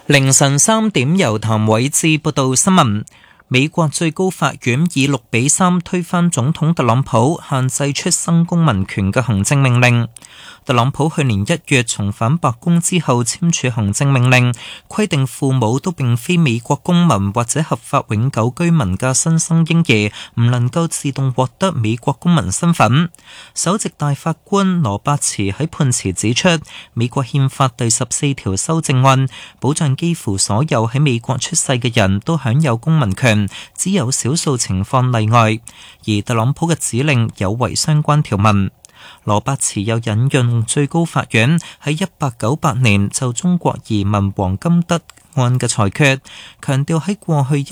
凌晨3點，由譚偉智報道新聞。美國最高法院以6-3推翻總統特朗普限制出生公民權嘅行政命令。特朗普去年1月重返白宮之後簽署行政命令，規定父母都並非美國公民或者合法永久居民嘅新生嬰兒唔能夠自動獲得美國公民身份。首席大法官羅伯茨喺判詞指出，美國憲法第14條修正案保障幾乎所有喺美國出世嘅人都享有公民權，只有少數情況例外，而特朗普嘅指令有違相關條文。羅伯茨又引用最高法院喺1898年就中國移民黃金德案嘅裁決，強調喺過去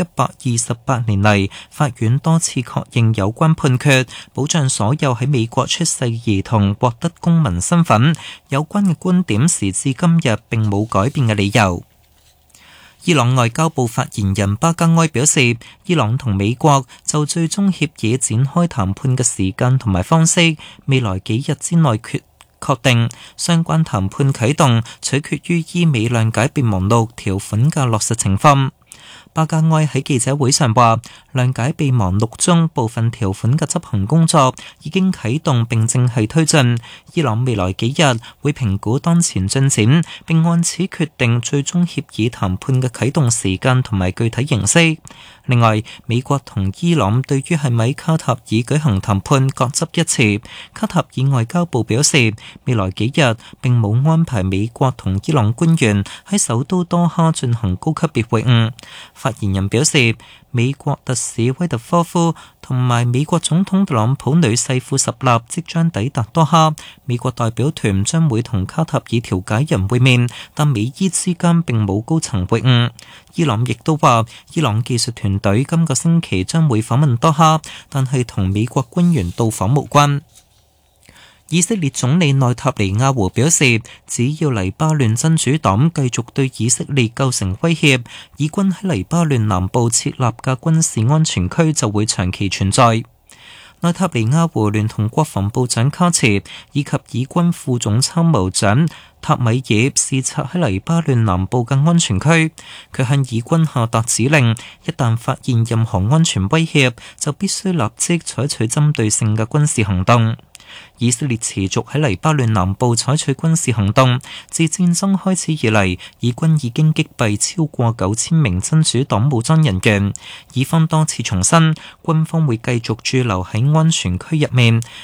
128年嚟，法院多次確認有關判決保障所有喺美國出世兒童獲得公民身份，有關嘅觀點時至今日並冇改變嘅理由。伊朗外交部發言人巴加埃表示，伊朗同美國就最終協議展開談判嘅時間同埋方式，未來幾日之內確定。相關談判啟動取決於伊美諒解備忘錄條款嘅落實情況。巴加埃喺記者會上話，諒解備忘錄中部分條款嘅執行工作已經啟動並正係推進。伊朗未來幾日會評估當前進展，並按此決定最終協議談判嘅啟動時間同埋具體形式。另外，美國同伊朗對於係咪卡塔爾舉行談判各執一詞。卡塔爾外交部表示，未來幾日並冇安排美國同伊朗官員喺首都多哈進行高級別會晤。發言人表示，美國特使威特科夫同埋美國總統特朗普女婿庫什納即將抵達多哈，美國代表團將會同卡塔爾調解人會面，但美伊之間並冇高層會晤。伊朗亦都話，伊朗技術團隊今個星期將會訪問多哈，但係同美國官員到訪無關。以色列總理內塔尼亞胡表示，只要黎巴嫩真主黨繼續對以色列構成威脅，以軍喺黎巴嫩南部設立嘅軍事安全區就會長期存在。內塔尼亞胡聯同國防部長卡茨以及以軍副總參謀長塔米爾視察喺黎巴嫩南部嘅安全區，佢向以軍下達指令，一旦發現任何安全威脅，就必須立即採取針對性嘅軍事行動。以色列持續喺黎巴嫩南部採取軍事行動，自戰爭開始以嚟，以軍已經擊斃超過9000名真主黨武裝人員。以方多次重申，軍方會繼續駐留喺安全區入面，